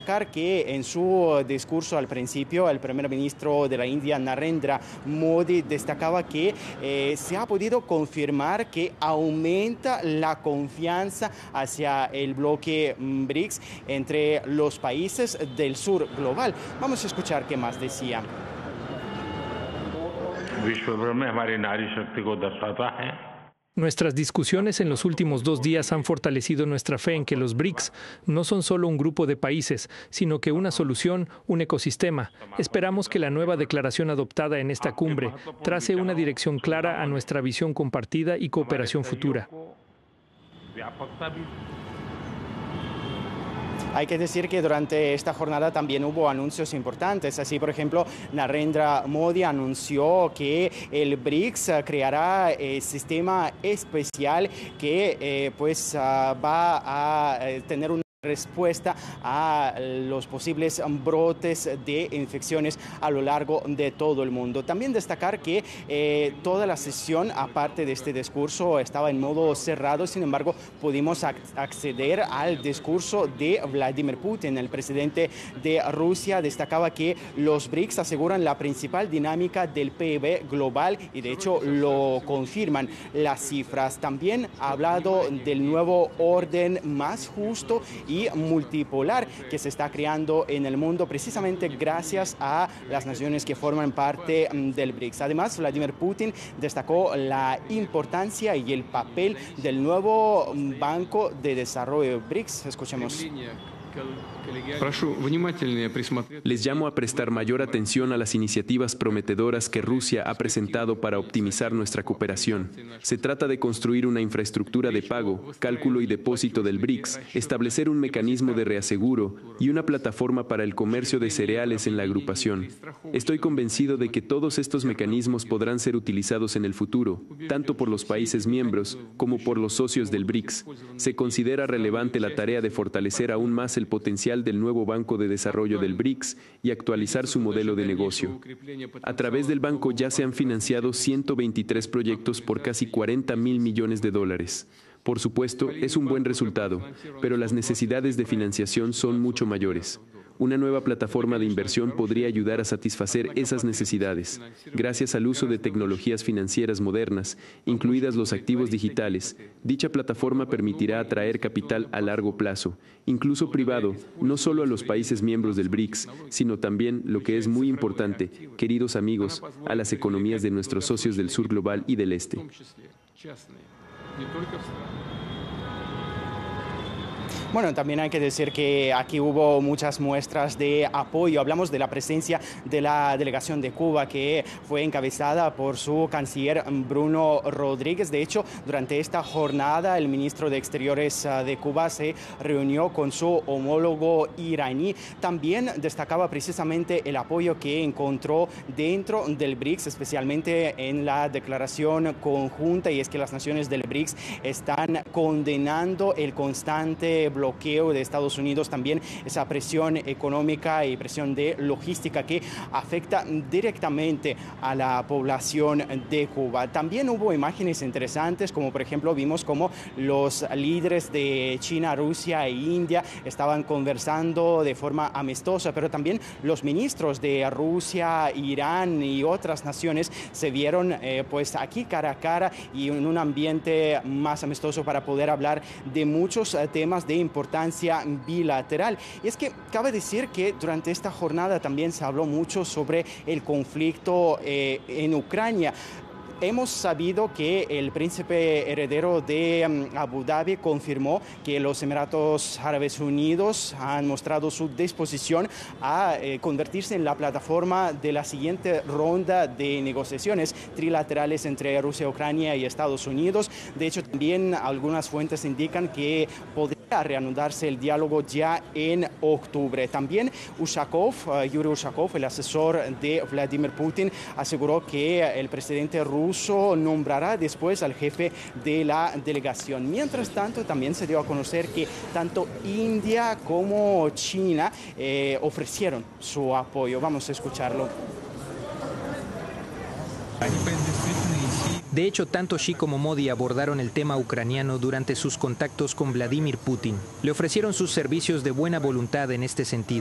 Que en su discurso al principio el primer ministro de la India, Narendra Modi, destacaba que se ha podido confirmar que aumenta la confianza hacia el bloque BRICS entre los países del sur global. Vamos a escuchar qué más decía. Nuestras discusiones en los últimos 2 días han fortalecido nuestra fe en que los BRICS no son solo un grupo de países, sino que una solución, un ecosistema. Esperamos que la nueva declaración adoptada en esta cumbre trace una dirección clara a nuestra visión compartida y cooperación futura. Hay que decir que durante esta jornada también hubo anuncios importantes. Así, por ejemplo, Narendra Modi anunció que el BRICS creará sistema especial que va a tener una respuesta a los posibles brotes de infecciones a lo largo de todo el mundo. También destacar que toda la sesión, aparte de este discurso, estaba en modo cerrado. Sin embargo, pudimos acceder al discurso de Vladimir Putin. El presidente de Rusia destacaba que los BRICS aseguran la principal dinámica del PIB global y de hecho lo confirman las cifras. También ha hablado del nuevo orden más justo y multipolar que se está creando en el mundo precisamente gracias a las naciones que forman parte del BRICS. Además, Vladimir Putin destacó la importancia y el papel del nuevo Banco de Desarrollo BRICS. Escuchemos. Les llamo a prestar mayor atención a las iniciativas prometedoras que Rusia ha presentado para optimizar nuestra cooperación. Se trata de construir una infraestructura de pago, cálculo y depósito del BRICS, establecer un mecanismo de reaseguro y una plataforma para el comercio de cereales en la agrupación. Estoy convencido de que todos estos mecanismos podrán ser utilizados en el futuro, tanto por los países miembros como por los socios del BRICS. Se considera relevante la tarea de fortalecer aún más el potencial del nuevo Banco de Desarrollo del BRICS y actualizar su modelo de negocio. A través del banco ya se han financiado 123 proyectos por casi $40.000 millones. Por supuesto, es un buen resultado, pero las necesidades de financiación son mucho mayores. Una nueva plataforma de inversión podría ayudar a satisfacer esas necesidades. Gracias al uso de tecnologías financieras modernas, incluidas los activos digitales, dicha plataforma permitirá atraer capital a largo plazo, incluso privado, no solo a los países miembros del BRICS, sino también, lo que es muy importante, queridos amigos, a las economías de nuestros socios del sur global y del este. Bueno, también hay que decir que aquí hubo muchas muestras de apoyo. Hablamos de la presencia de la delegación de Cuba, que fue encabezada por su canciller Bruno Rodríguez. De hecho, durante esta jornada, el ministro de Exteriores de Cuba se reunió con su homólogo iraní. También destacaba precisamente el apoyo que encontró dentro del BRICS, especialmente en la declaración conjunta, y es que las naciones del BRICS están condenando el constante bloqueo de Estados Unidos, también esa presión económica y presión de logística que afecta directamente a la población de Cuba. También hubo imágenes interesantes, como por ejemplo vimos como los líderes de China, Rusia e India estaban conversando de forma amistosa, pero también los ministros de Rusia, Irán y otras naciones se vieron pues aquí cara a cara y en un ambiente más amistoso para poder hablar de muchos temas de importancia bilateral. Y es que cabe decir que durante esta jornada también se habló mucho sobre el conflicto en Ucrania. Hemos sabido que el príncipe heredero de Abu Dhabi confirmó que los Emiratos Árabes Unidos han mostrado su disposición a convertirse en la plataforma de la siguiente ronda de negociaciones trilaterales entre Rusia, Ucrania y Estados Unidos. De hecho, también algunas fuentes indican que podría reanudarse el diálogo ya en octubre. También Yuri Ushakov, el asesor de Vladimir Putin, aseguró que el presidente ruso nombrará después al jefe de la delegación. Mientras tanto, también se dio a conocer que tanto India como China ofrecieron su apoyo. Vamos a escucharlo. De hecho, tanto Xi como Modi abordaron el tema ucraniano durante sus contactos con Vladimir Putin. Le ofrecieron sus servicios de buena voluntad en este sentido.